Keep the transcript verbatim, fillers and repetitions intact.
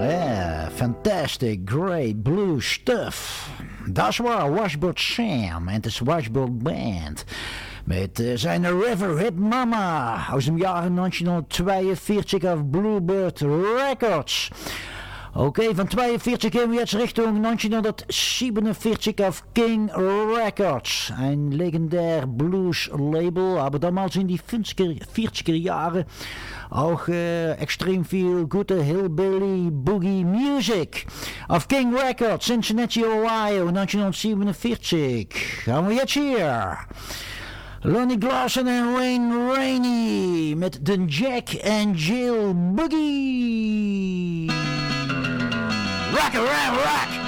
Yeah, fantastic, great blue stuff. Dat was Washboard Sam en de Washboard Band. Met uh, zijn River Hit Mama uit de jaren negentien-tweeënveertig auf Bluebird Records. Oké, okay, van tweeënveertig gaan we jetzt Richtung negenzehnhundertsiebenundvierzig auf King Records. Ein legendär Blues-Label, aber damals in die vierziger Jahre auch äh, extrem viel gute Hillbilly Boogie Music. Auf King Records, Cincinnati, Ohio, negenzehnhundertsiebenundvierzig. Gaan we jetzt hier. Lonnie Glasson en Wayne Rainey met de Jack and Jill Boogie. Rock around rock!